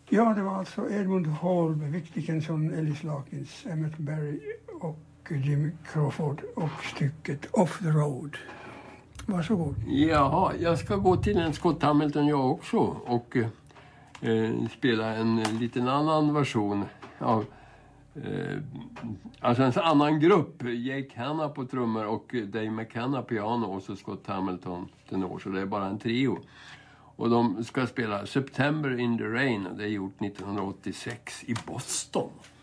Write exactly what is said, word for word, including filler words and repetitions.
Ja, det var alltså Edmund Hall, Vic Dickinson, Ellis Larkins, Emmett Berry och Jimmy Crawford och stycket Off the Road. Varsågod. Jaha, jag ska gå till en Scott Hamilton jag också och eh, spela en liten annan version av eh, alltså en annan grupp. Jake Hanna på trummor och Dave McKenna piano och så Scott Hamilton tenor, så det är bara en trio. Och de ska spela September in the Rain, det är gjort nittonhundraåttiosex i Boston.